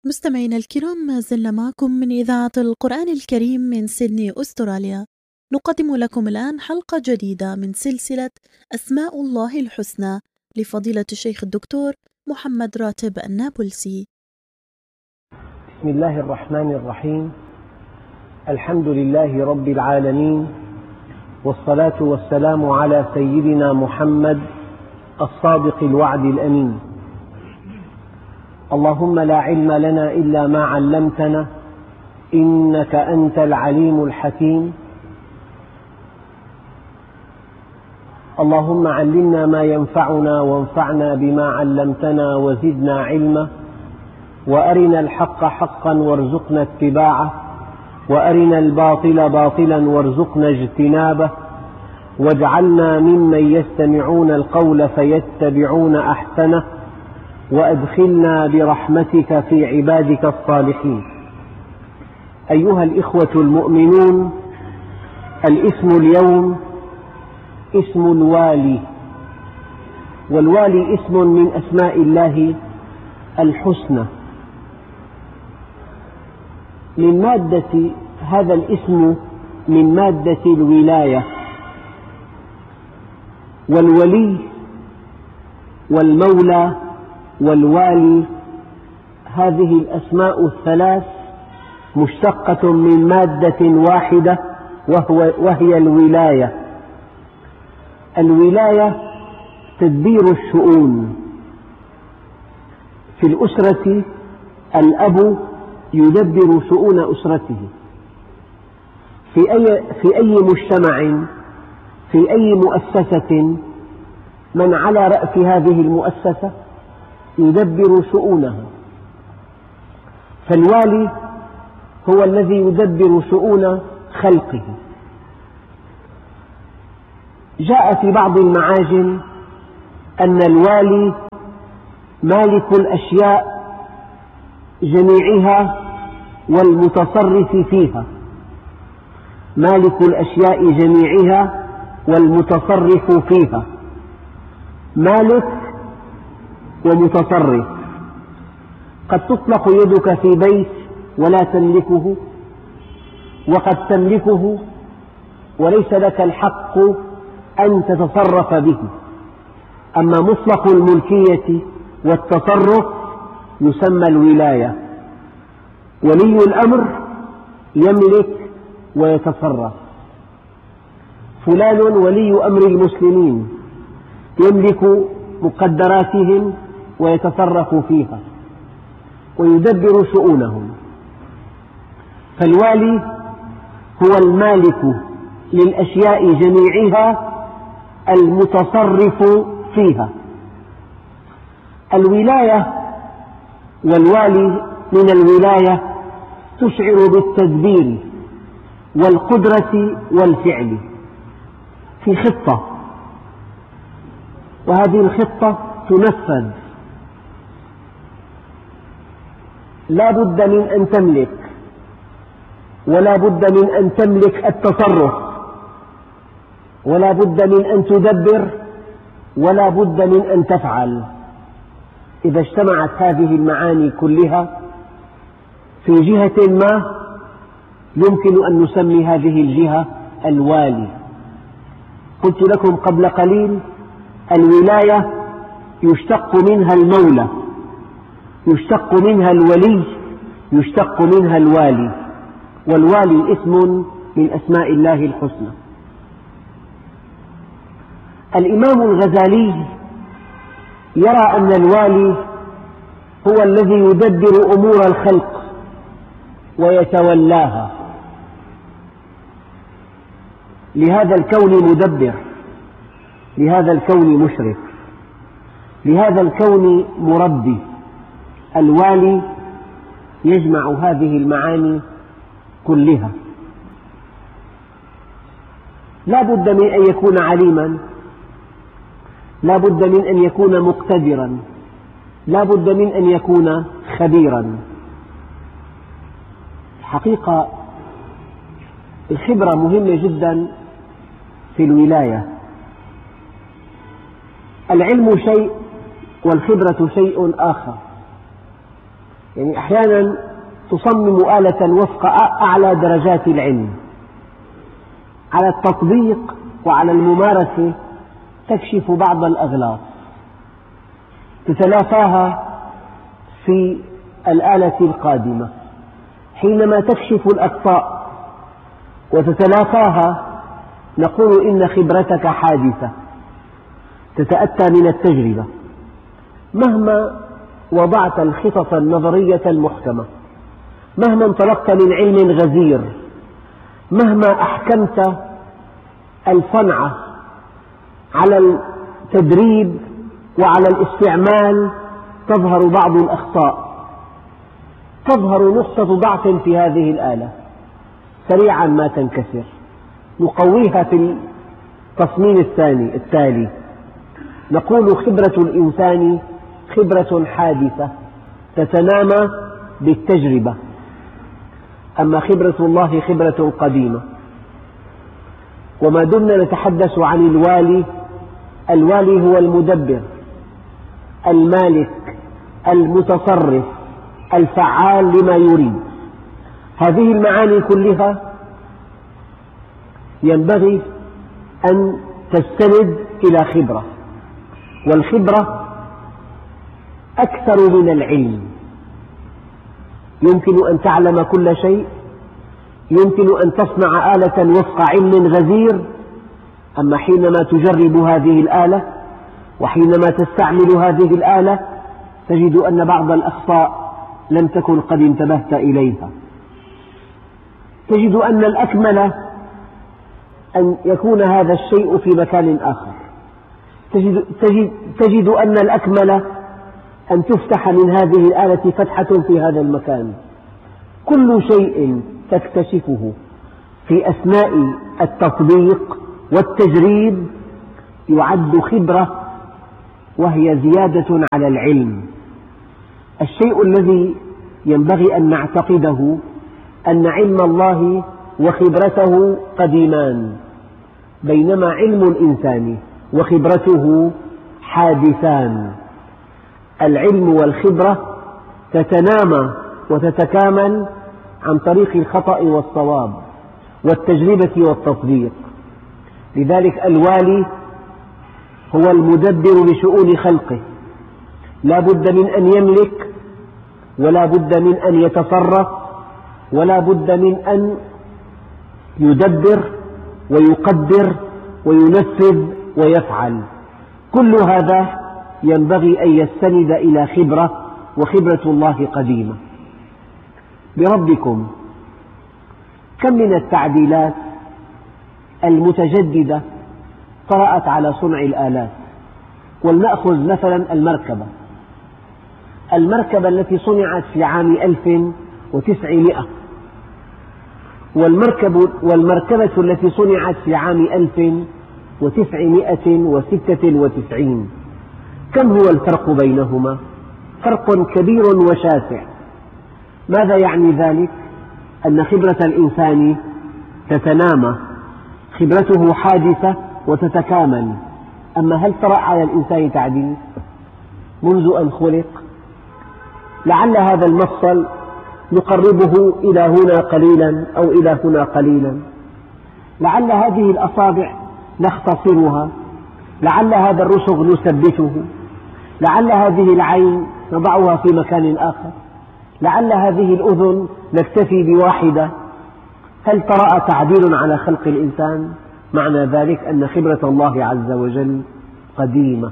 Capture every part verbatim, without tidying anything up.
مستمعينا الكرام، ما زلنا معكم من إذاعة القرآن الكريم من سيدني أستراليا. نقدم لكم الآن حلقة جديدة من سلسلة أسماء الله الحسنى لفضيلة الشيخ الدكتور محمد راتب النابلسي. بسم الله الرحمن الرحيم. الحمد لله رب العالمين، والصلاة والسلام على سيدنا محمد الصادق الوعد الأمين. اللهم لا علم لنا إلا ما علمتنا إنك أنت العليم الحكيم. اللهم علمنا ما ينفعنا وانفعنا بما علمتنا وزدنا علما، وأرنا الحق حقا وارزقنا اتباعه، وأرنا الباطل باطلا وارزقنا اجتنابه، واجعلنا ممن يستمعون القول فيتبعون أحسنه، وأدخلنا برحمتك في عبادك الصالحين. أيها الإخوة المؤمنون، الاسم اليوم اسم الوالي، والوالي اسم من أسماء الله الحسنى. من مادة هذا الاسم من مادة الولاية، والولي والمولى والوالي هذه الأسماء الثلاث مشتقة من مادة واحدة وهو وهي الولاية. الولاية تدبير الشؤون. في الأسرة الأب يدبر شؤون أسرته. في أي, في أي مجتمع، في أي مؤسسة، من على رأس هذه المؤسسة يدبر شؤونها. فالوالي هو الذي يدبر شؤون خلقه. جاء في بعض المعاجم أن الوالي مالك الأشياء جميعها والمتصرف فيها. مالك الأشياء جميعها والمتصرف فيها. مالك ومتصرف. قد تطلق يدك في بيت ولا تملكه، وقد تملكه وليس لك الحق أن تتصرف به. أما مطلق الملكية والتصرف يسمى الولاية. ولي الأمر يملك ويتصرف. فلان ولي أمر المسلمين، يملك مقدراتهم ويتصرف فيها ويدبر شؤونهم. فالوالي هو المالك للأشياء جميعها المتصرف فيها. الولاية والوالي من الولاية تشعر بالتدبير والقدرة والفعل في خطة، وهذه الخطة تنفذ. لا بد من أن تملك، ولا بد من أن تملك التصرف، ولا بد من أن تدبر، ولا بد من أن تفعل. إذا اجتمعت هذه المعاني كلها في جهة ما يمكن أن نسمي هذه الجهة الوالي. قلت لكم قبل قليل الولاية يشتق منها المولى، يشتق منها الولي، يشتق منها الوالي. والوالي اسم من أسماء الله الحسنى. الإمام الغزالي يرى أن الوالي هو الذي يدبر أمور الخلق ويتولاها. لهذا الكون مدبر، لهذا الكون مشرف، لهذا الكون مربي. الوالي يجمع هذه المعاني كلها. لا بد من أن يكون عليما، لا بد من أن يكون مقتدرا، لا بد من أن يكون خبيرا. الحقيقة الخبرة مهمة جدا في الولاية. العلم شيء والخبرة شيء آخر. يعني أحيانا تصمم آلة وفق أعلى درجات العلم، على التطبيق وعلى الممارسة تكشف بعض الأغلاط، تتلافاها في الآلة القادمة. حينما تكشف الأخطاء وتتلافاها نقول إن خبرتك حادثة تتأتى من التجربة. مهما وضعت الخطط النظرية المحكمة، مهما انطلقت من علم غزير، مهما أحكمت الصنعة على التدريب وعلى الاستعمال، تظهر بعض الأخطاء، تظهر نقطة ضعف في هذه الآلة، سريعا ما تنكسر. نقويها في التصميم الثاني التالي، نقول خبرة الإنسان خبرة حادثة تتنامى بالتجربة، أما خبرة الله خبرة قديمة. وما دمنا نتحدث عن الوالي، الوالي هو المدبر، المالك، المتصرف، الفعال لما يريد. هذه المعاني كلها ينبغي أن تستند إلى خبرة، والخبرة أكثر من العلم. يمكن أن تعلم كل شيء، يمكن أن تصنع آلة وفق علم غزير، أما حينما تجرب هذه الآلة وحينما تستعمل هذه الآلة تجد أن بعض الأخطاء لم تكن قد انتبهت إليها. تجد أن الأكمل أن يكون هذا الشيء في مكان آخر، تجد, تجد, تجد أن الأكمل أن تفتح من هذه الآلة فتحة في هذا المكان. كل شيء تكتشفه في أثناء التطبيق والتجريب يعد خبرة، وهي زيادة على العلم. الشيء الذي ينبغي أن نعتقده أن علم الله وخبرته قديمان، بينما علم الإنسان وخبرته حادثان. العلم والخبرة تتنامى وتتكامل عن طريق الخطأ والصواب والتجربة والتطبيق. لذلك الوالي هو المدبر لشؤون خلقه، لا بد من أن يملك، ولا بد من أن يتصرف، ولا بد من أن يدبر ويقدر وينفذ ويفعل. كل هذا ينبغي أن يستند إلى خبرة، وخبرة الله قديمة. بربكم كم من التعديلات المتجددة طرأت على صنع الآلات. ولنأخذ مثلا المركبة المركبة التي صنعت في عام ألف وتسعمائة، والمركبة, والمركبة التي صنعت في عام ألف وتسعمائة وستة وتسعين، كم هو الفرق بينهما؟ فرق كبير وشاسع. ماذا يعني ذلك؟ أن خبرة الإنسان تتنامى، خبرته حادثة وتتكامل. أما هل طرأ على الإنسان تعديل منذ أن خلق؟ لعل هذا المفصل نقربه إلى هنا قليلا أو إلى هنا قليلا، لعل هذه الأصابع نختصرها، لعل هذا الرسغ نثبته، لعل هذه العين نضعها في مكان آخر، لعل هذه الأذن نكتفي بواحدة. هل طرأ تعديل على خلق الإنسان؟ معنى ذلك أن خبرة الله عز وجل قديمة.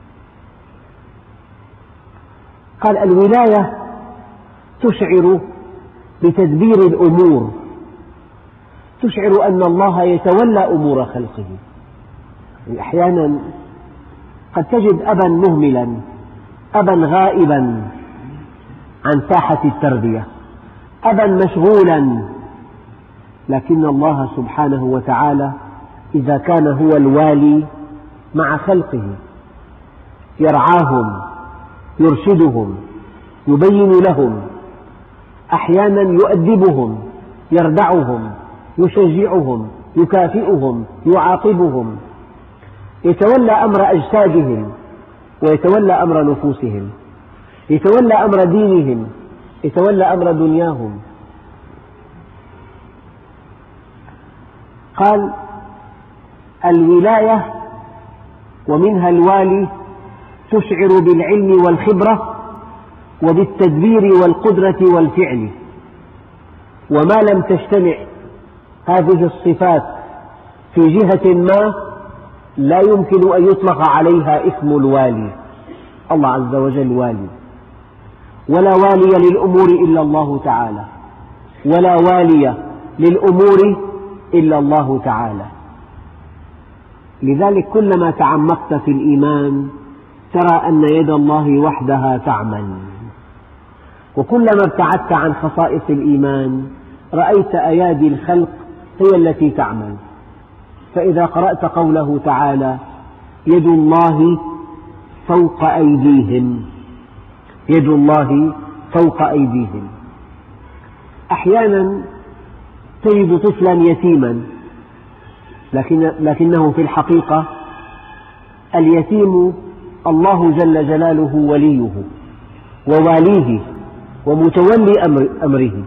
قال الولاية تشعر بتدبير الأمور، تشعر أن الله يتولى أمور خلقه. أحيانا قد تجد أبا مهملا، أبا غائبا عن ساحة التربية، أبا مشغولا، لكن الله سبحانه وتعالى إذا كان هو الوالي مع خلقه يرعاهم، يرشدهم، يبين لهم، أحيانا يؤدبهم، يردعهم، يشجعهم، يكافئهم، يعاقبهم، يتولى أمر أجسادهم ويتولى أمر نفوسهم، يتولى أمر دينهم، يتولى أمر دنياهم. قال الولاية ومنها الوالي تشعر بالعلم والخبرة وبالتدبير والقدرة والفعل، وما لم تجتمع هذه الصفات في جهة ما لا يمكن أن يطلق عليها اسم الوالي. الله عز وجل والي، ولا والي للأمور إلا الله تعالى، ولا والي للأمور إلا الله تعالى. لذلك كلما تعمقت في الإيمان ترى أن يد الله وحدها تعمل، وكلما ابتعدت عن خصائص الإيمان رأيت أيادي الخلق هي التي تعمل. فإذا قرأت قوله تعالى يد الله فوق أيديهم، يد الله فوق أيديهم، أحيانا تجد طفلا يتيما لكن لكنه في الحقيقة اليتيم الله جل جلاله وليه وواليه ومتولي أمر أمره.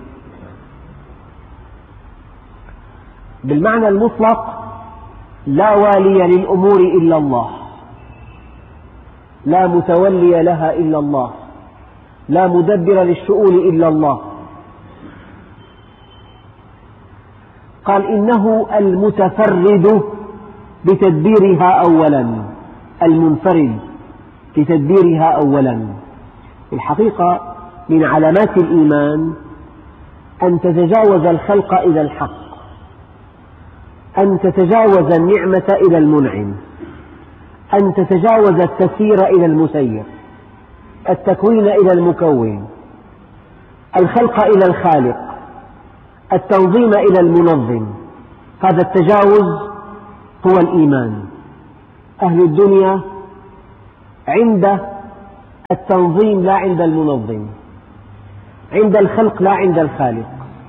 بالمعنى المطلق لا والي للأمور إلا الله، لا متولي لها إلا الله، لا مدبر للشؤون إلا الله. قال إنه المتفرد بتدبيرها أولا، المنفرد بتدبيرها أولا. الحقيقة من علامات الإيمان أن تتجاوز الخلق إلى الحق، أن تتجاوز النعمة إلى المنعم، أن تتجاوز التسير إلى المسير، التكوين إلى المكون، الخلق إلى الخالق، التنظيم إلى المنظم. هذا التجاوز هو الإيمان. أهل الدنيا عند التنظيم لا عند المنظم، عند الخلق لا عند الخالق.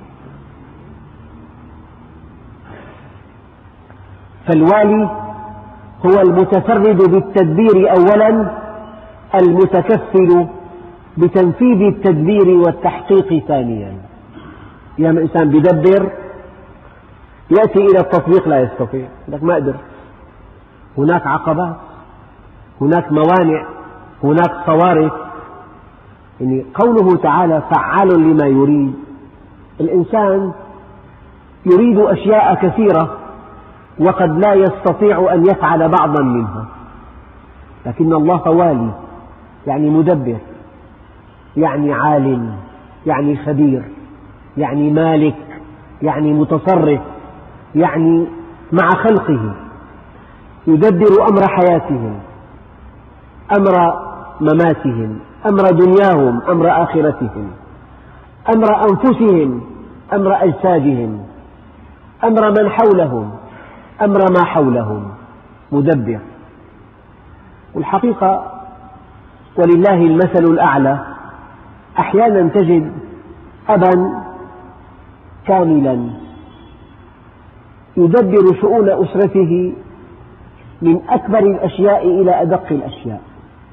فالوالي هو المتفرد بالتدبير أولا، المتكفل بتنفيذ التدبير والتحقيق ثانيا. يعني الإنسان يدبر يأتي إلى التطبيق لا يستطيع، لك ما أقدر، هناك عقبات، هناك موانع، هناك صوارف. يعني قوله تعالى فعال لما يريد، الإنسان يريد أشياء كثيرة وقد لا يستطيع أن يفعل بعضا منها، لكن الله والي، يعني مدبر، يعني عالم، يعني خبير، يعني مالك، يعني متصرف، يعني مع خلقه يدبر أمر حياتهم، أمر مماتهم، أمر دنياهم، أمر آخرتهم، أمر أنفسهم، أمر أجسادهم، أمر من حولهم، أمر ما حولهم، مدبر. والحقيقة ولله المثل الأعلى، أحيانا تجد أبا كاملا يدبر شؤون أسرته من أكبر الأشياء إلى أدق الأشياء.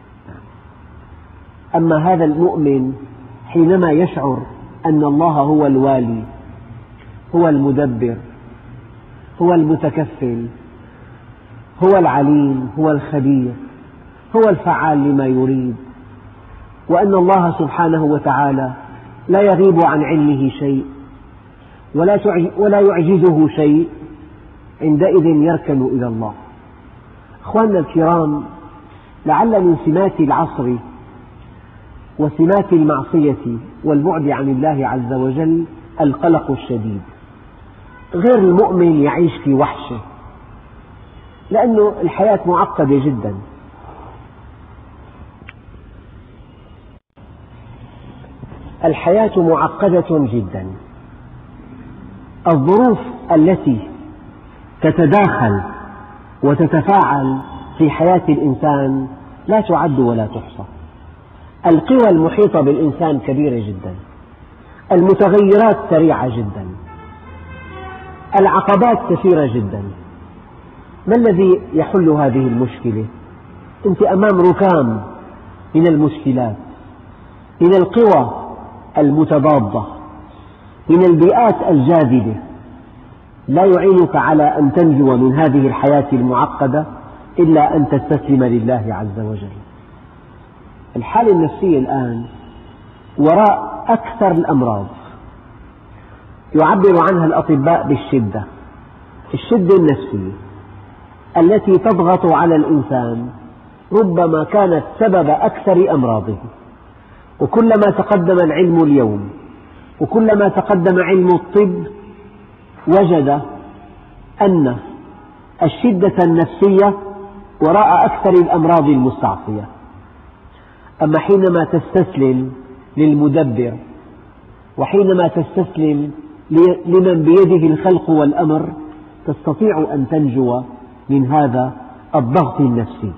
أما هذا المؤمن حينما يشعر أن الله هو الوالي، هو المدبر، هو المتكفل، هو العليم، هو الخبير، هو الفعال لما يريد، وأن الله سبحانه وتعالى لا يغيب عن علمه شيء ولا يعجزه شيء، عندئذ يركن إلى الله. أخواننا الكرام، لعل من سمات العصر وسمات المعصية والبعد عن الله عز وجل القلق الشديد. غير المؤمن يعيش في وحشة، لأن الحياة معقدة جدا. الحياة معقدة جدا. الظروف التي تتداخل وتتفاعل في حياة الإنسان لا تعد ولا تحصى. القوى المحيطة بالإنسان كبيرة جدا، المتغيرات سريعة جدا، العقبات كثيرة جدا. ما الذي يحل هذه المشكلة؟ أنت أمام ركام من المشكلات، من القوى المتضادة، من البيئات الجاذبة، لا يعينك على أن تنجو من هذه الحياة المعقدة إلا أن تستسلم لله عز وجل. الحالة النفسية الآن وراء أكثر الأمراض يعبر عنها الأطباء بالشدة، الشدة النفسية التي تضغط على الإنسان ربما كانت سبب أكثر أمراضه. وكلما تقدم العلم اليوم وكلما تقدم علم الطب وجد أن الشدة النفسية وراء أكثر الأمراض المستعصية. أما حينما تستسلم للمدبر وحينما تستسلم لمن بيده الخلق والأمر تستطيع أن تنجو من هذا الضغط النفسي.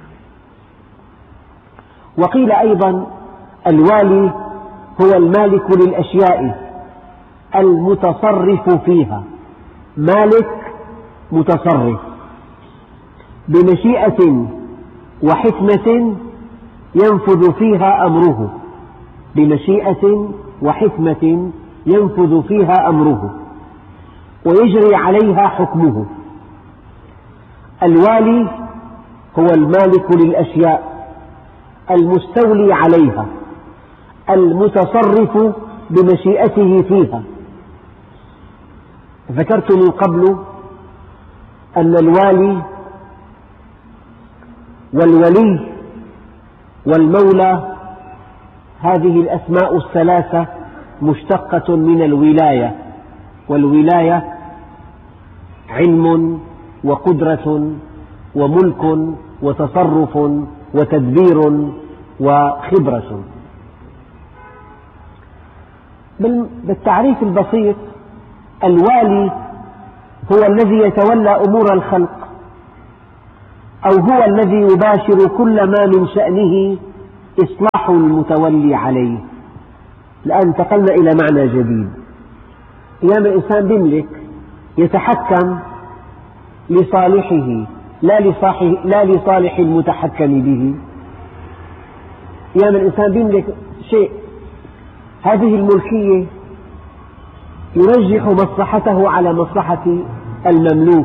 وقيل أيضا الوالي هو المالك للأشياء المتصرف فيها، مالك متصرف بمشيئة وحكمة ينفذ فيها أمره، بمشيئة وحكمة ينفذ فيها أمره ويجري عليها حكمه. الوالي هو المالك للأشياء المستولي عليها المتصرف بمشيئته فيها. ذكرت من قبل أن الوالي والولي والمولى هذه الأسماء الثلاثة مشتقة من الولاية، والولاية علم وقدرة وملك وتصرف وتدبير وخبرة. بالتعريف البسيط الوالي هو الذي يتولى أمور الخلق، أو هو الذي يباشر كل ما من شأنه إصلاح المتولي عليه. الآن انتقلنا إلى معنى جديد. أيام الإنسان يملك يتحكم لصالحه لا لصالح المتحكم به. أيام الإنسان يملك شيء، هذه الملكية يرجح مصلحته على مصلحة المملوك.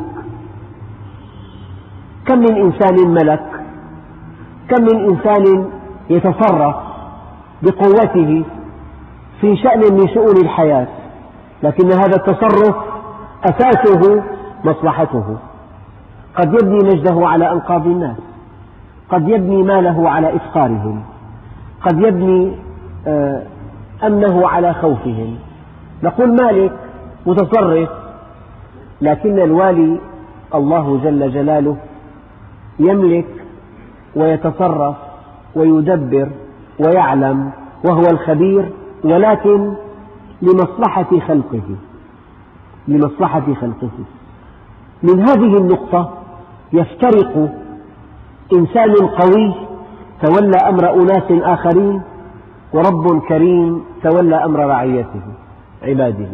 كم من إنسان ملك، كم من إنسان يتصرف بقوته في شأن من شؤون الحياة، لكن هذا التصرف أساسه مصلحته. قد يبني مجده على أنقاض الناس، قد يبني ماله على إفقارهم، قد يبني أمنه على خوفهم. نقول مالك متصرف، لكن الوالي الله جل جلاله يملك ويتصرف ويدبر ويعلم وهو الخبير، ولكن لمصلحة خلقه، لمصلحة خلقه. من هذه النقطة يفترق إنسان قوي تولى أمر أناس آخرين ورب كريم تولى أمر رعيته عباده.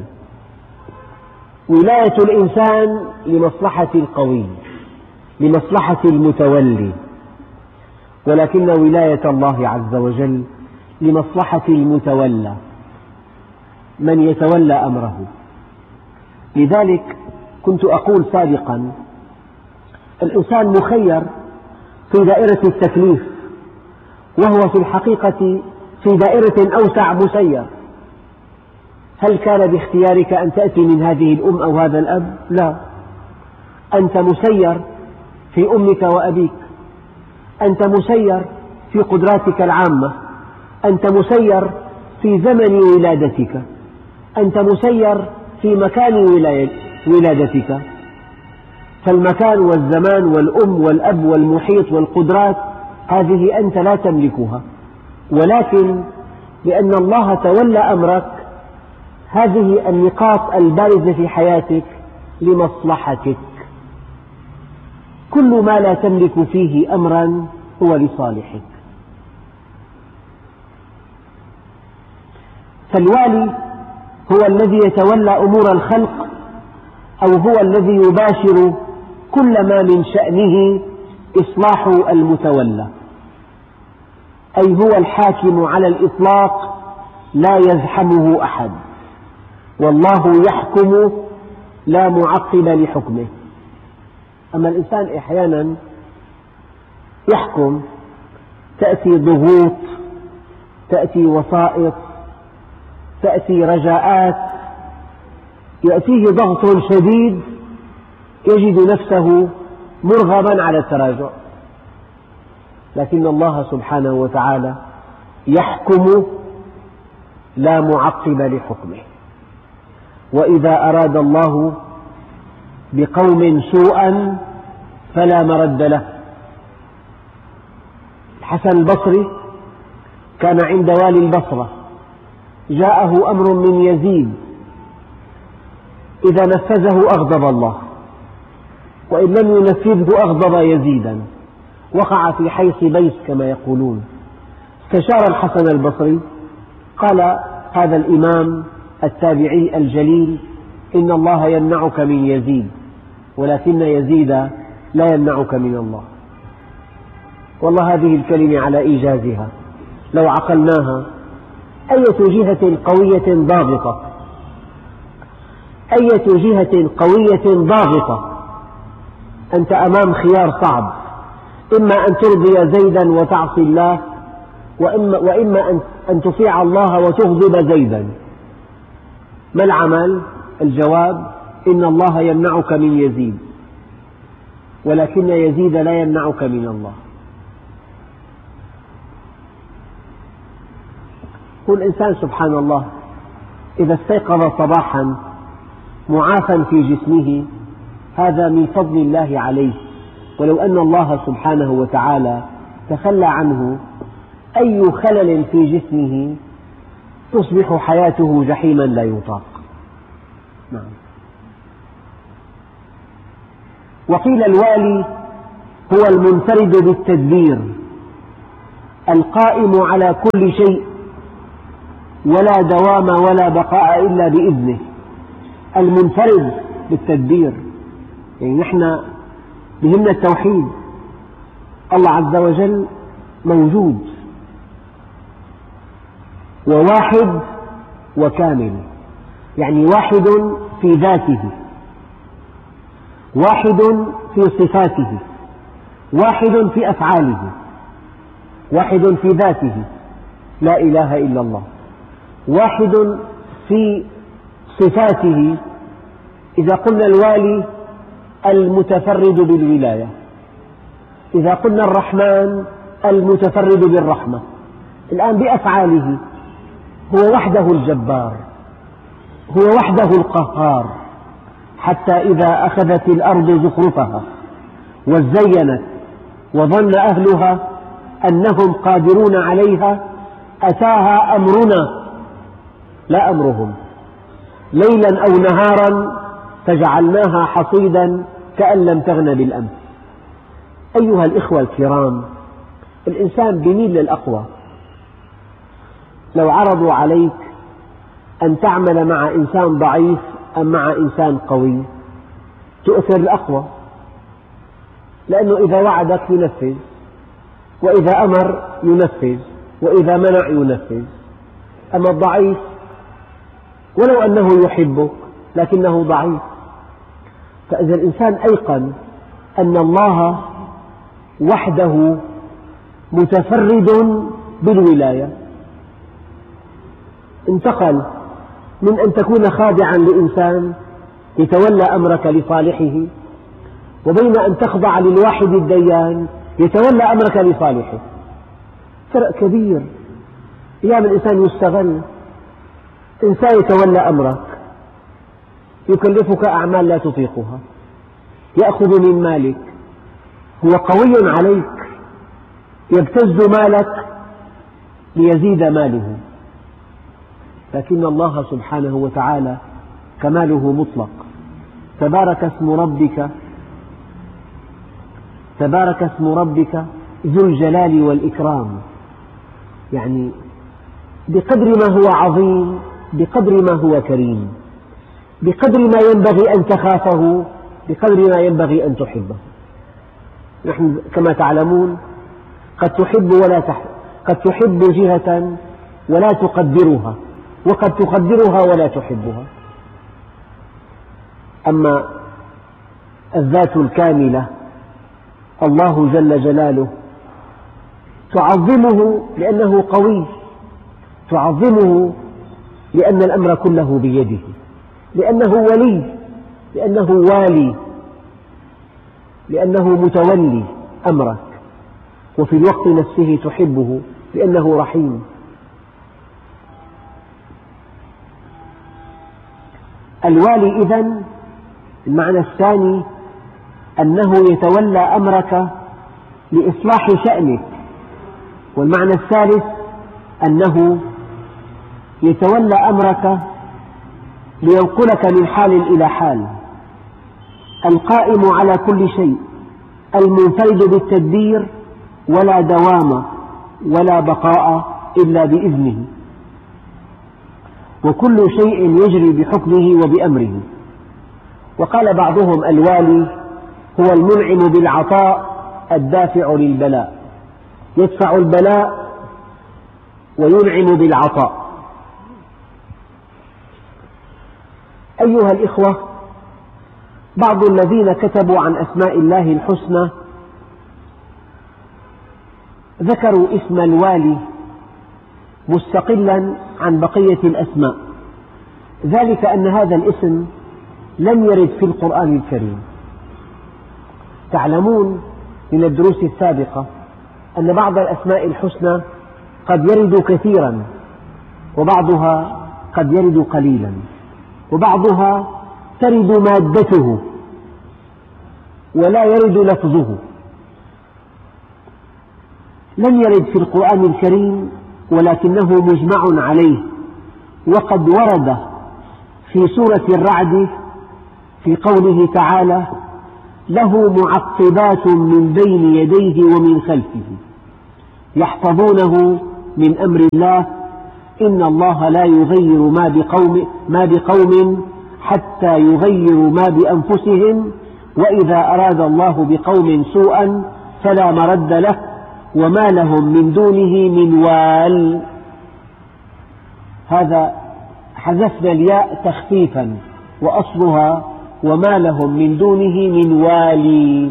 ولاية الإنسان لمصلحة القوي، لمصلحة المتولي، ولكن ولاية الله عز وجل لمصلحة المتولى، من يتولى أمره. لذلك كنت أقول سابقا الإنسان مخير في دائرة التكليف، وهو في الحقيقة في دائرة أوسع مسير. هل كان باختيارك أن تأتي من هذه الأم أو هذا الأب؟ لا، أنت مسير في أمك وأبيك، أنت مسير في قدراتك العامة، أنت مسير في زمن ولادتك، أنت مسير في مكان ولادتك. فالمكان والزمان والأم والأب والمحيط والقدرات هذه أنت لا تملكها، ولكن لأن الله تولى أمرك هذه النقاط البارزة في حياتك لمصلحتك. كل ما لا تملك فيه أمرا هو لصالحك. فالوالي هو الذي يتولى أمور الخلق، أو هو الذي يباشر كل ما من شأنه إصلاح المتولى، أي هو الحاكم على الإطلاق لا يزحمه أحد، والله يحكم لا معقب لحكمه. أما الإنسان أحيانا يحكم، تأتي ضغوط، تأتي وسائط، تأتي رجاءات، يأتيه ضغط شديد يجد نفسه مرغما على التراجع، لكن الله سبحانه وتعالى يحكم لا معقب لحكمه. وإذا أراد الله بقوم سوءا فلا مرد له. الحسن البصري كان عند والي البصرة، جاءه أمر من يزيد إذا نفذه أغضب الله، وإن لم ينفذه أغضب يزيدا، وقع في حيث بيت كما يقولون. استشار الحسن البصري، قال هذا الإمام التابعي الجليل: إن الله يمنعك من يزيد، ولكن يزيد لا يمنعك من الله. والله هذه الكلمة على إيجازها لو عقلناها، أية جهة قوية ضاغطة، أية جهة قوية ضاغطة، أنت أمام خيار صعب، إما أن ترضي زيدا وتعصي الله، وإما, وإما أن تطيع الله وتغضب زيدا. ما العمل؟ الجواب: إن الله يمنعك من يزيد، ولكن يزيد لا يمنعك من الله. هو الإنسان سبحان الله إذا استيقظ صباحا معافى في جسمه هذا من فضل الله عليه، ولو أن الله سبحانه وتعالى تخلى عنه أي خلل في جسمه تصبح حياته جحيما لا يطاق. نعم. وقيل الوالي هو المنفرد بالتدبير القائم على كل شيء، ولا دوام ولا بقاء إلا بإذنه. المنفرد بالتدبير، يعني نحن بهمنا التوحيد، الله عز وجل موجود وواحد وكامل، يعني واحد في ذاته، واحد في صفاته، واحد في أفعاله، واحد في ذاته لا إله إلا الله، واحد في صفاته. إذا قلنا الوالي المتفرد بالولاية، إذا قلنا الرحمن المتفرد بالرحمة. الآن بأفعاله هو وحده الجبار، هو وحده القهار، حتى إذا أخذت الأرض زخرفها وزينت وظن أهلها أنهم قادرون عليها أتاها أمرنا لا أمرهم ليلا أو نهارا فجعلناها حصيدا كأن لم تغن بالأمس. أيها الإخوة الكرام، الإنسان بيميل للأقوى. لو عرضوا عليك أن تعمل مع إنسان ضعيف أم مع إنسان قوي تؤثر الأقوى، لأنه إذا وعدك ينفذ، وإذا أمر ينفذ، وإذا منع ينفذ. أما الضعيف ولو أنه يحبك لكنه ضعيف. فإذا الإنسان أيقن أن الله وحده متفرد بالولاية، انتقل من أن تكون خاضعا لإنسان يتولى أمرك لصالحه، وبين أن تخضع للواحد الديان يتولى أمرك لصالحه. فرق كبير. أيام الإنسان يستغل، إنسان يتولى أمرك يكلفك أعمال لا تطيقها، يأخذ من مالك، هو قوي عليك، يبتز مالك ليزيد ماله. لكن الله سبحانه وتعالى كماله مطلق. تبارك اسم ربك تبارك اسم ربك ذو الجلال والإكرام، يعني بقدر ما هو عظيم بقدر ما هو كريم، بقدر ما ينبغي أن تخافه بقدر ما ينبغي أن تحبه. نحن كما تعلمون قد تحب ولا تحب، قد تحب جهة ولا تقدرها، وقد تقدرها ولا تحبها. أما الذات الكاملة الله جل جلاله تعظمه لأنه قوي، تعظمه لأن الأمر كله بيده، لأنه ولي، لأنه والي، لأنه متولي أمرك، وفي الوقت نفسه تحبه لأنه رحيم. الوالي إذن المعنى الثاني أنه يتولى أمرك لإصلاح شأنك، والمعنى الثالث أنه يتولى أمرك لينقلك من حال إلى حال. القائم على كل شيء، المنفرد بالتدبير، ولا دوام ولا بقاء إلا بإذنه، وكل شيء يجري بحكمه وبأمره. وقال بعضهم الوالي هو المنعم بالعطاء الدافع للبلاء، يدفع البلاء وينعم بالعطاء. أيها الإخوة، بعض الذين كتبوا عن أسماء الله الحسنى ذكروا اسم الوالي مستقلا عن بقية الأسماء، ذلك أن هذا الاسم لم يرد في القرآن الكريم. تعلمون من الدروس السابقة أن بعض الأسماء الحسنى قد يرد كثيرا، وبعضها قد يرد قليلا، وبعضها ترد مادته ولا يرد لفظه. لم يرد في القرآن الكريم ولكنه مجمع عليه، وقد ورد في سورة الرعد في قوله تعالى: له معقبات من بين يديه ومن خلفه يحفظونه من أمر الله إن الله لا يغير ما بقوم, ما بقوم حتى يغيروا ما بأنفسهم وإذا أراد الله بقوم سوءا فلا مرد له وما لهم من دونه من وال. هذا حذفنا الياء تخفيفا، وأصلها وما لهم من دونه من والي.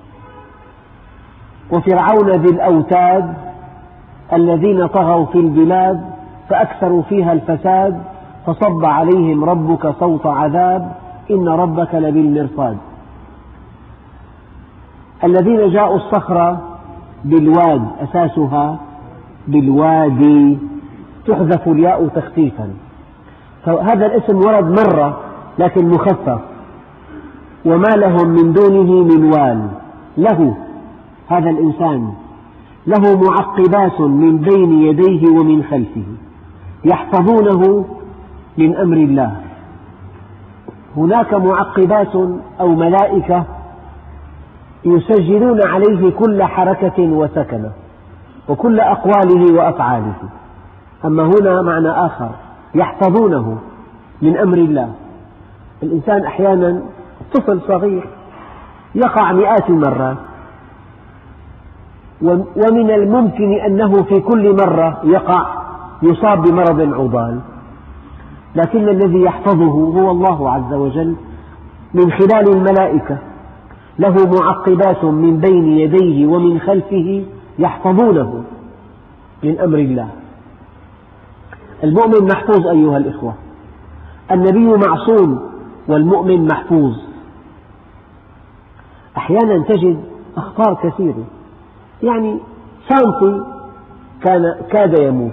وفرعون ذي الأوتاد الذين طغوا في البلاد فأكثروا فيها الفساد فصب عليهم ربك صوت عذاب إن ربك لبالمرصاد. الذين جاءوا الصخرة بالواد أساسها بالوادي تحذف الياء تخفيفا، فهذا الاسم ورد مرة لكن مخفف. وما لهم من دونه من وال، له هذا الإنسان له معقبات من بين يديه ومن خلفه يحفظونه من أمر الله. هناك معقبات أو ملائكة يسجلون عليه كل حركة وسكنة وكل أقواله وأفعاله. أما هنا معنى آخر، يحفظونه من أمر الله. الإنسان أحيانا طفل صغير يقع مئات المرات، ومن الممكن أنه في كل مرة يقع يصاب بمرض عضال، لكن الذي يحفظه هو الله عز وجل من خلال الملائكة، له معقبات من بين يديه ومن خلفه يحفظونه من أمر الله. المؤمن محفوظ أيها الإخوة، النبي معصوم والمؤمن محفوظ. أحيانا تجد أخطار كثيرة، يعني سانتي كان كاد يموت،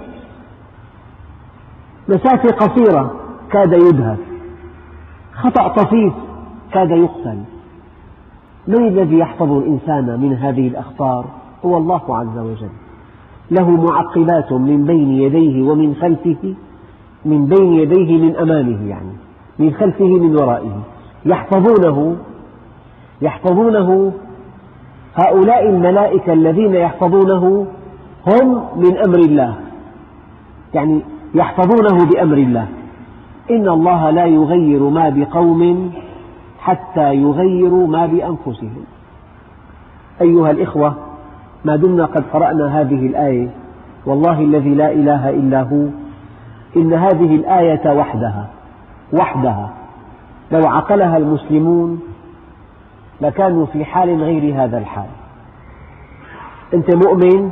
مسافة قصيرة كاد يدهس، خطأ طفيف كاد يقتل. من الذي يحفظ الإنسان من هذه الأخطار؟ هو الله عز وجل. له معقبات من بين يديه ومن خلفه، من بين يديه من أمامه، يعني من خلفه من ورائه، يحفظونه يحفظونه هؤلاء الملائكة الذين يحفظونه هم من أمر الله، يعني يحفظونه بأمر الله. إن الله لا يغير ما بقوم حتى يغيروا ما بأنفسهم. أيها الإخوة، ما دمنا قد قرأنا هذه الآية، والله الذي لا إله إلا هو إن هذه الآية وحدها وحدها لو عقلها المسلمون لكانوا في حال غير هذا الحال. أنت مؤمن،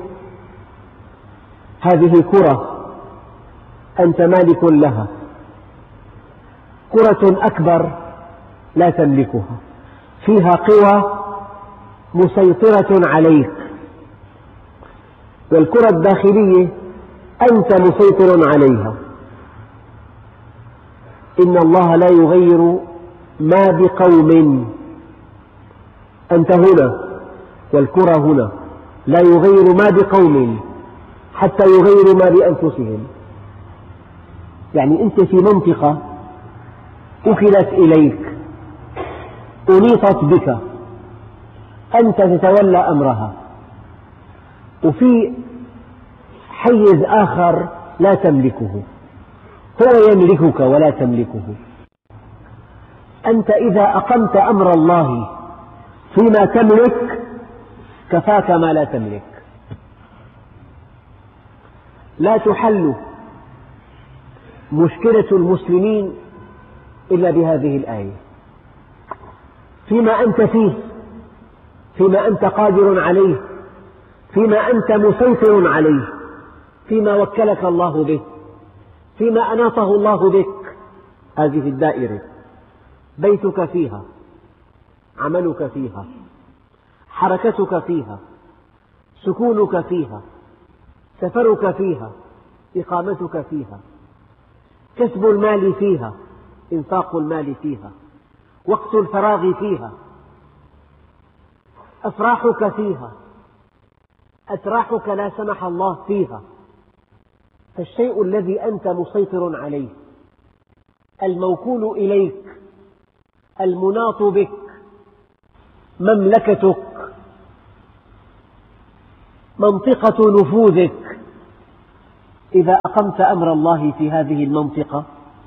هذه كرة أنت مالك لها، كرة أكبر لا تملكها، فيها قوى مسيطرة عليك، والكرة الداخلية أنت مسيطر عليها. إن الله لا يغير ما بقوم، أنت هنا والكرة هنا، لا يغير ما بقوم حتى يغيروا ما بأنفسهم. يعني أنت في منطقة أكلت إليك، أنيطت بك، أنت تتولى أمرها، وفي حيز آخر لا تملكه، هو يملكك ولا تملكه. أنت إذا أقمت أمر الله فيما تملك كفاك ما لا تملك. لا تحل مشكلة المسلمين إلا بهذه الآية. فيما أنت فيه، فيما أنت قادر عليه، فيما أنت مسيطر عليه، فيما وكلك الله به، فيما أناطه الله بك، هذه الدائرة بيتك فيها، عملك فيها، حركتك فيها، سكونك فيها، سفرك فيها، إقامتك فيها، كسب المال فيها، إنفاق المال فيها، وقت الفراغ فيها، أفراحك فيها، أتراحك لا سمح الله فيها. فالشيء الذي أنت مسيطر عليه، الموكول إليك، المناط بك، مملكتك، منطقة نفوذك، إذا أقمت أمر الله في هذه المنطقة،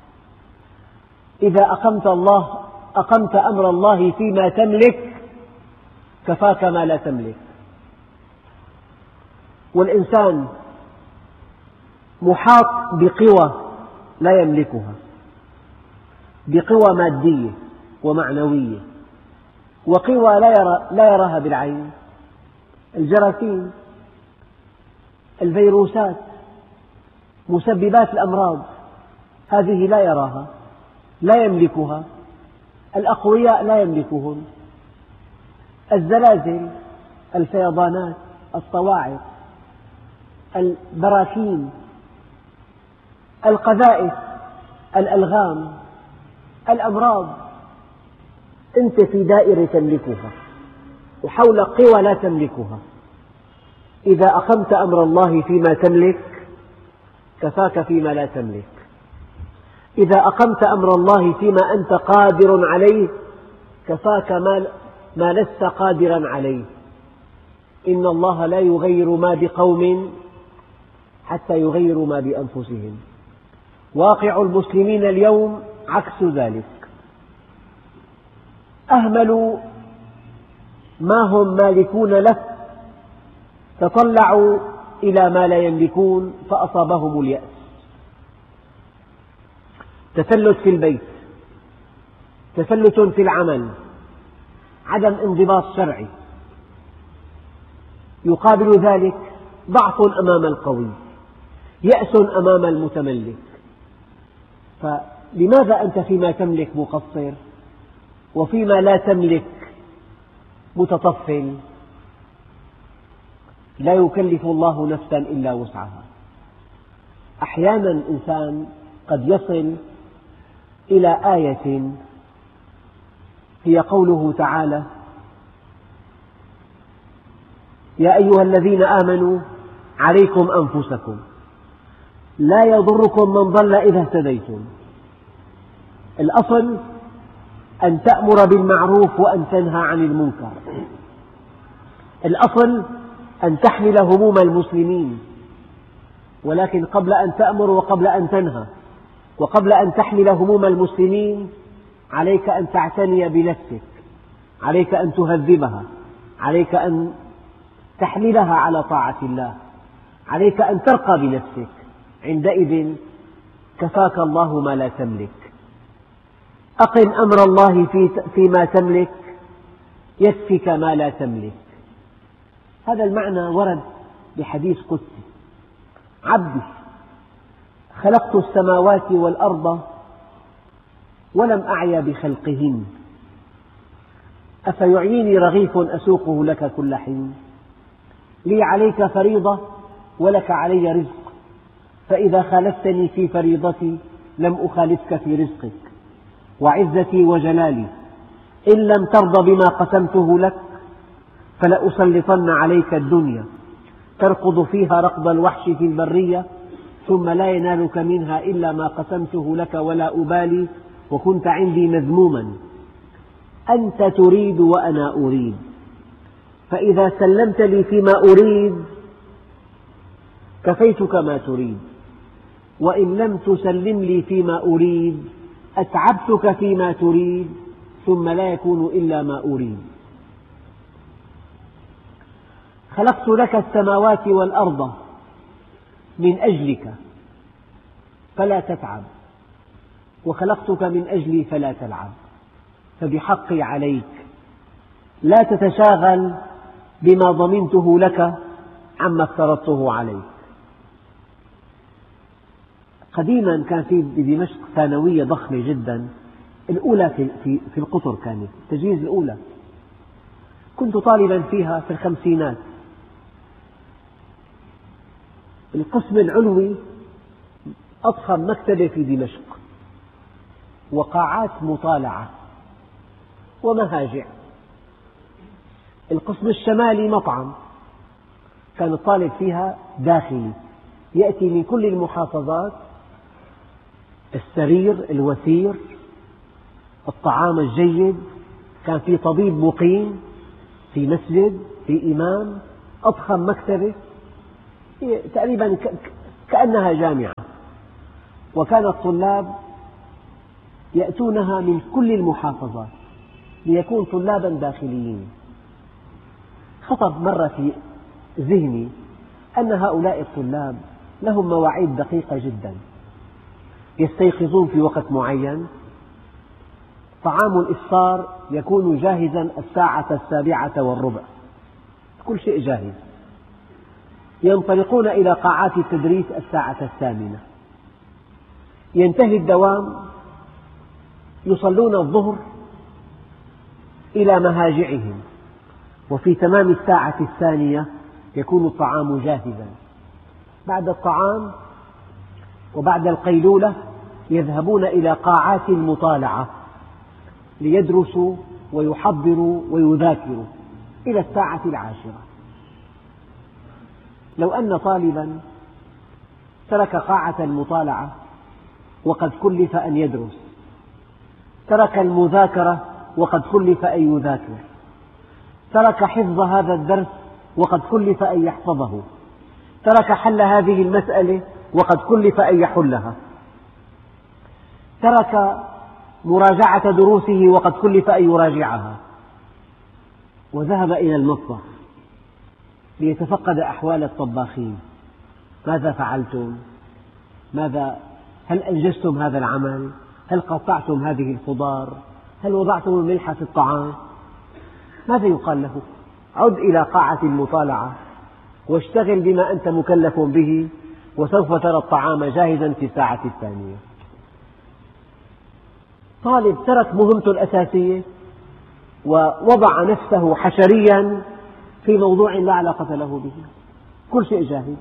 إذا أقمت الله أقمت أمر الله فيما تملك كفاك ما لا تملك. والإنسان محاط بقوى لا يملكها، بقوى مادية ومعنوية، وقوى لا, يرى لا يراها بالعين، الجراثيم، الفيروسات، مسببات الأمراض، هذه لا يراها، لا يملكها، الأقوياء لا يملكهم، الزلازل، الفيضانات، الصواعق، البراكين، القذائف، الألغام، الأمراض، أنت في دائرة تملكها وحولك قوى لا تملكها. إذا أقمت أمر الله فيما تملك كفاك فيما لا تملك. إذا أقمت أمر الله فيما أنت قادر عليه كفاك ما لست قادرا عليه. إن الله لا يغير ما بقوم حتى يغيروا ما بأنفسهم. واقع المسلمين اليوم عكس ذلك، أهملوا ما هم مالكون له، تطلعوا إلى ما لا يملكون فأصابهم اليأس. تفلت في البيت، تفلت في العمل، عدم انضباط شرعي، يقابل ذلك ضعف أمام القوي، يأس أمام المتملك. فلماذا أنت فيما تملك مقصر وفيما لا تملك متطفل؟ لا يكلف الله نفسا إلا وسعها. أحيانا الإنسان قد يصل إلى آية هي قوله تعالى: يا أيها الذين آمنوا عليكم أنفسكم لا يضركم من ضل إذا اهتديتم. الأصل أن تأمر بالمعروف وأن تنهى عن المنكر، الأصل أن تحمل هموم المسلمين، ولكن قبل أن تأمر وقبل أن تنهى وقبل أن تحمل هموم المسلمين عليك أن تعتني بنفسك، عليك أن تهذبها، عليك أن تحملها على طاعة الله، عليك أن ترقى بنفسك. عندئذ كفاك الله ما لا تملك. أقم أمر الله فيما تملك يكفك ما لا تملك. هذا المعنى ورد بحديث قدسي: عبدي خلقت السماوات والأرض ولم أعي بخلقهن، أفيعيني رغيف أسوقه لك كل حين؟ لي عليك فريضة ولك علي رزق، فإذا خالفتني في فريضتي لم أخالفك في رزقك، وعزتي وجلالي إن لم ترض بما قسمته لك فلأسلطن عليك الدنيا تركض فيها ركض الوحش في البرية، ثم لا ينالك منها إلا ما قسمته لك ولا أبالي، وكنت عندي مذموما. أنت تريد وأنا أريد، فإذا سلمت لي فيما أريد كفيتك ما تريد، وإن لم تسلم لي فيما أريد أتعبتك فيما تريد، ثم لا يكون إلا ما أريد. خلقت لك السماوات والأرض من أجلك فلا تتعب، وخلقتك من أجلي فلا تلعب، فبحقي عليك لا تتشاغل بما ضمنته لك عما افترضته عليك. قديما كان في بدمشق ثانوية ضخمة جدا، الأولى في, في, في القطر، كانت التجهيز الأولى، كنت طالبا فيها في الخمسينات. القسم العلوي أضخم مكتبة في دمشق، وقاعات مطالعة ومهاجع. القسم الشمالي مطعم، كان الطالب فيها داخلي، يأتي من كل المحافظات السرير الوثير، الطعام الجيد، كان في طبيب مقيم، في مسجد، في إمام، أضخم مكتبة تقريبا كأنها جامعة. وكان الطلاب يأتونها من كل المحافظات ليكون طلابا داخليين. خطر مرة في ذهني أن هؤلاء الطلاب لهم مواعيد دقيقة جدا، يستيقظون في وقت معين، طعام الإفطار يكون جاهزا الساعة السابعة والربع، كل شيء جاهز، ينطلقون إلى قاعات التدريس الساعة الثامنة، ينتهي الدوام، يصلون الظهر إلى مهاجعهم، وفي تمام الساعة الثانية يكون الطعام جاهزا. بعد الطعام وبعد القيلولة يذهبون إلى قاعات المطالعة ليدرسوا ويحضروا ويذاكروا إلى الساعة العاشرة. لو أن طالبا ترك قاعة المطالعة وقد كلف أن يدرس، ترك المذاكرة وقد كلف أن يذاكر، ترك حفظ هذا الدرس وقد كلف أن يحفظه، ترك حل هذه المسألة وقد كلف أن يحلها، ترك مراجعة دروسه وقد كلف أن يراجعها، وذهب إلى المطبخ ليتفقد أحوال الطباخين: ماذا فعلتم؟ ماذا هل أنجزتم هذا العمل؟ هل قطعتم هذه الخضار؟ هل وضعتم الملح في الطعام؟ ماذا يقال له؟ عد إلى قاعة المطالعة واشتغل بما أنت مكلف به، وسوف ترى الطعام جاهزا في الساعة الثانية. طالب ترك مهمته الأساسية ووضع نفسه حشريا في موضوع لا علاقة له به، كل شيء جاهز.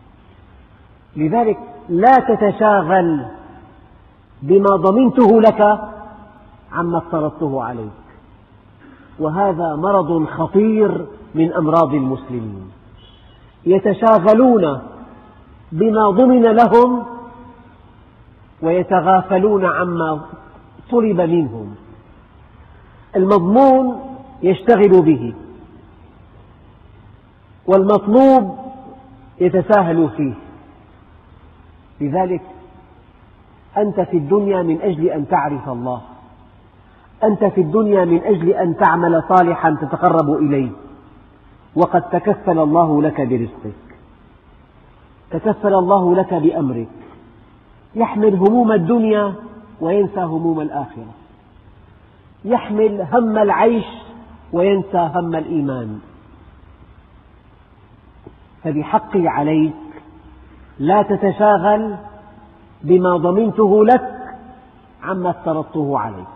لذلك لا تتشاغل بما ضمنته لك عما افترضته عليك، وهذا مرض خطير من أمراض المسلمين، يتشاغلون بما ضمن لهم ويتغافلون عما طلب منهم. المضمون يشتغل به، والمطلوب يتساهل فيه. لذلك أنت في الدنيا من أجل أن تعرف الله، أنت في الدنيا من أجل أن تعمل صالحا تتقرب إليه، وقد تكفل الله لك برزقك، تكفل الله لك بأمرك، يحمل هموم الدنيا وينسى هموم الآخرة، يحمل هم العيش وينسى هم الإيمان. فبحقي عليك لا تتشاغل بما ضمنته لك عما افترضته عليك.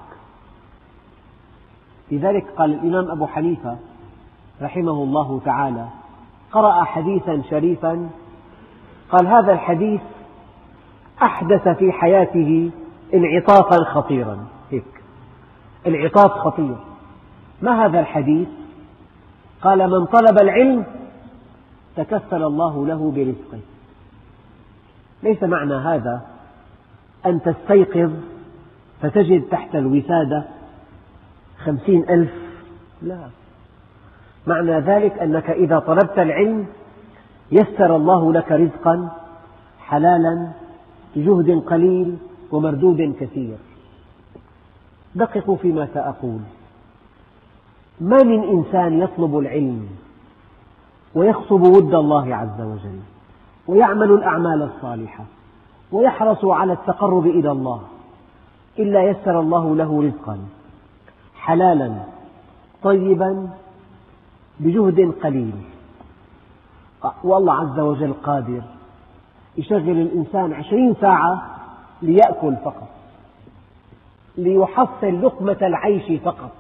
لذلك قال الإمام أبو حنيفة رحمه الله تعالى قرأ حديثا شريفا، قال هذا الحديث أحدث في حياته انعطافا خطيرا. هيك انعطاف خطير. ما هذا الحديث؟ قال من طلب العلم تكفل الله له برزقه. ليس معنى هذا أن تستيقظ فتجد تحت الوسادة خمسين ألف، لا، معنى ذلك أنك إذا طلبت العلم يسر الله لك رزقا حلالا بجهد قليل ومردود كثير. دققوا فيما سأقول. ما من إنسان يطلب العلم ويخصب ود الله عز وجل ويعمل الأعمال الصالحة ويحرص على التقرب إلى الله إلا يسر الله له رزقا حلالا طيبا بجهد قليل. والله عز وجل قادر يشغل الإنسان عشرين ساعة ليأكل فقط، ليحصل لقمة العيش فقط،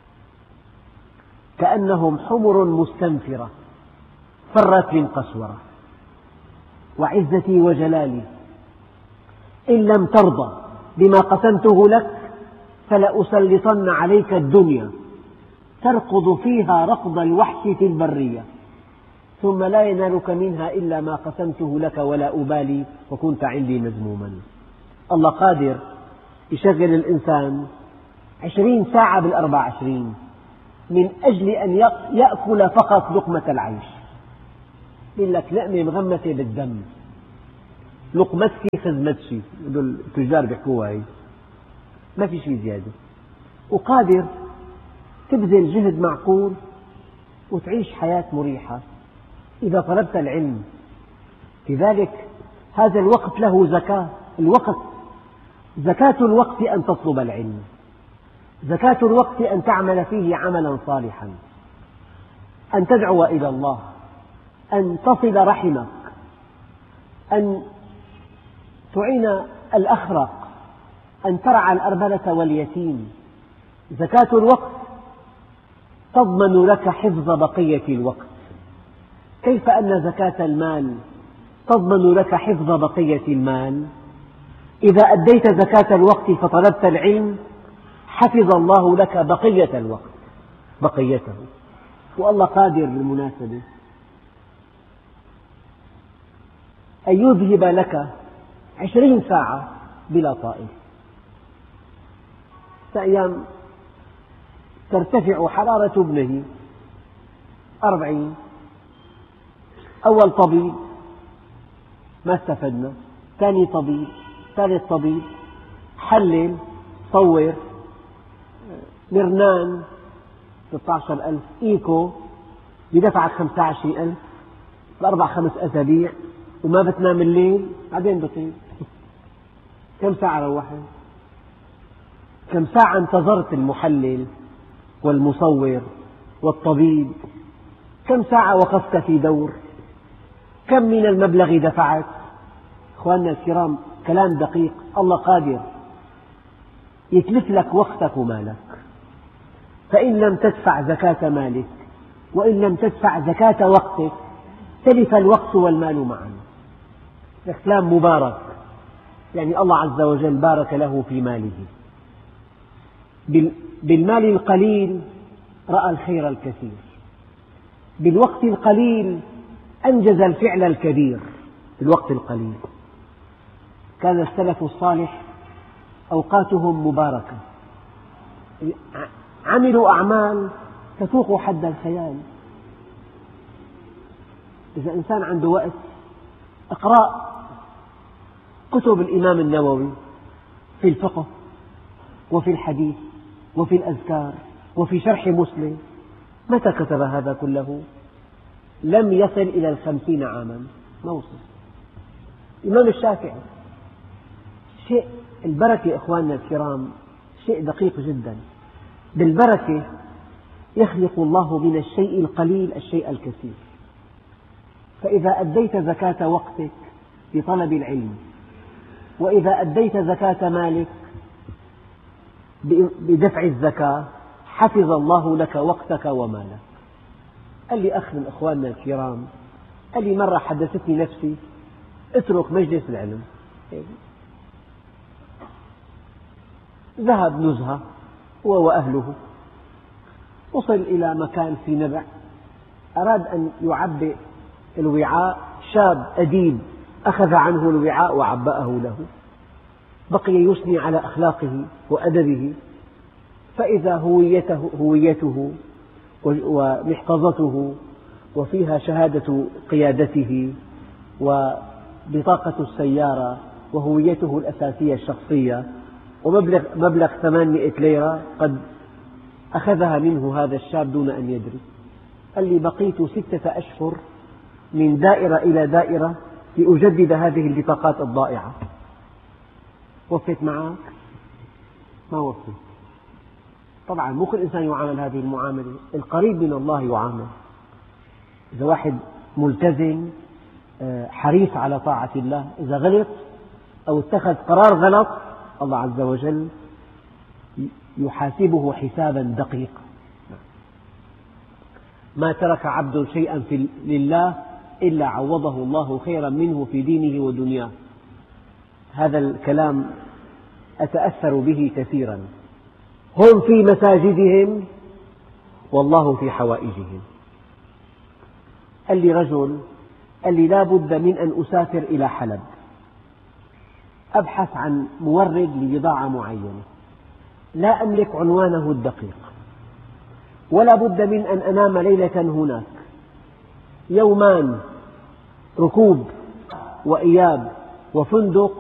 كأنهم حمر مستنفرة فرت من قسورة. وعزتي وجلالي إن لم ترضى بما قسمته لك فلأسلطن عليك الدنيا تركض فيها ركض الوحش في البرية ثم لا ينالك منها إلا ما قسمته لك ولا أبالي وكنت عندي مذموما. الله قادر يشغل الإنسان عشرين ساعة بالأربع عشرين من أجل أن يأكل فقط لقمة العيش. يقول لك لقمة مغمسة بالدم، لقمتك خزمتك، التجار بيحكوها هي، ما في شيء زيادة. وقادر تبذل جهد معقول وتعيش حياة مريحة إذا طلبت العلم. لذلك هذا الوقت له زكاة. الوقت زكاة الوقت أن تطلب العلم، زكاة الوقت أن تعمل فيه عملا صالحا، أن تدعو إلى الله، أن تصل رحمك، أن تعين الأخرق، أن ترعى الأرملة واليتيم. زكاة الوقت تضمن لك حفظ بقية الوقت. كيف أن زكاة المال تضمن لك حفظ بقية المال؟ إذا أديت زكاة الوقت فطلبت العلم حفظ الله لك بقية الوقت، بقيته. والله قادر بالمناسبة أن يذهب لك عشرين ساعة بلا طائف. أيام ترتفع حرارة ابنه أربعين، أول طبيب ما استفدنا، ثاني طبيب، ثالث طبيب، حلل، صور، مرنان ستة عشر ألف، إيكو بدفعك خمسة وعشرين ألف بأربع خمس أسابيع وما بتنام الليل، بعدين بطيب. كم ساعة روحت؟ كم ساعة انتظرت المحلل والمصور والطبيب؟ كم ساعة وقفت في دور؟ كم من المبلغ دفعت؟ أخواننا الكرام، كلام دقيق. الله قادر يتلف لك وقتك ومالك. فإن لم تدفع زكاة مالك وإن لم تدفع زكاة وقتك تلف الوقت والمال معا. كلام مبارك، يعني الله عز وجل بارك له في ماله. بالمال القليل رأى الخير الكثير، بالوقت القليل أنجز الفعل الكبير. بالوقت القليل كان السلف الصالح أوقاتهم مباركة، عملوا أعمال تفوق حد الخيال. إذا إنسان عنده وقت اقرأ كتب الإمام النووي في الفقه وفي الحديث وفي الأذكار وفي شرح مسلم. متى كتب هذا كله؟ لم يصل إلى الخمسين عاما، ما وصل. الإمام الشافعي شيء البركة إخواننا الكرام شيء دقيق جدا. بالبركة يخلق الله من الشيء القليل الشيء الكثير. فإذا أديت زكاة وقتك بطلب العلم، وإذا أديت زكاة مالك بدفع الزكاة، حفظ الله لك وقتك ومالك. قال لي أخ من إخواننا الكرام، قال لي مرة حدثتني نفسي اترك مجلس العلم. ذهب نزهة هو وأهله، وصل إلى مكان في نبع، أراد أن يعبئ الوعاء، شاب أديب أخذ عنه الوعاء وعبأه له، بقي يثني على أخلاقه وأدبه، فإذا هويته, هويته ومحفظته وفيها شهادة قيادته وبطاقة السيارة وهويته الأساسية الشخصية ومبلغ مبلغ ثمانمئة ليرة قد أخذها منه هذا الشاب دون أن يدري. قال لي بقيت ستة أشهر من دائرة إلى دائرة لأجدد هذه البطاقات الضائعة. وفت معك؟ ما وفت. طبعا مو كل إنسان يعامل هذه المعاملة، القريب من الله يعامل. إذا واحد ملتزم حريص على طاعة الله، إذا غلط أو اتخذ قرار غلط، الله عز وجل يحاسبه حسابا دقيقا. ما ترك عبد شيئا لله إلا عوضه الله خيرا منه في دينه ودنياه. هذا الكلام أتأثر به كثيرا. هم في مساجدهم والله في حوائجهم. قال لي رجل، قال لي لا بد من أن أسافر إلى حلب أبحث عن مورد لبضاعة معينة، لا أملك عنوانه الدقيق، ولا بد من أن أنام ليلة هناك، يومان ركوب وإياب وفندق